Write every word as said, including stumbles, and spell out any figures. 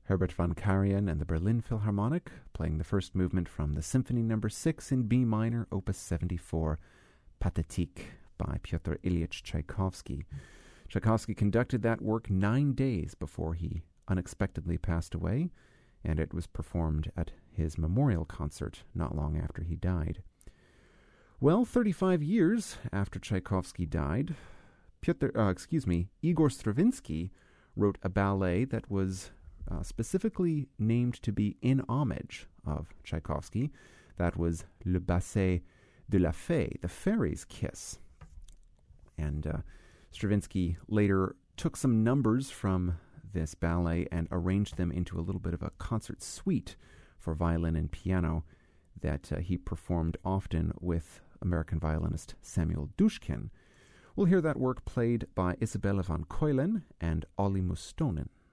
Herbert von Karajan and the Berlin Philharmonic, playing the first movement from the Symphony Number six in B minor, Opus seventy-four, Pathétique, by Pyotr Ilyich Tchaikovsky. Tchaikovsky conducted that work nine days before he unexpectedly passed away, and it was performed at his memorial concert not long after he died. Well, thirty-five years after Tchaikovsky died, Pyotr, uh, excuse me, Igor Stravinsky wrote a ballet that was uh, specifically named to be in homage of Tchaikovsky. That was Le Baiser de la Fée, the Fairy's Kiss. And uh, Stravinsky later took some numbers from this ballet and arranged them into a little bit of a concert suite for violin and piano that uh, he performed often with American violinist Samuel Dushkin. We'll hear that work played by Isabella von Keulen and Olli Mustonen.